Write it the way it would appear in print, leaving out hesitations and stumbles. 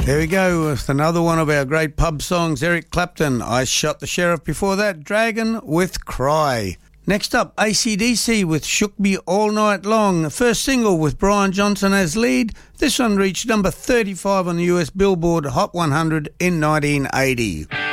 There we go with another one of our great pub songs. Eric Clapton, I Shot the Sheriff. Before that, Dragon with Cry. Next up, AC/DC with Shook Me All Night Long. The first single with Brian Johnson as lead. This one reached number 35 on the US Billboard Hot 100 in 1980.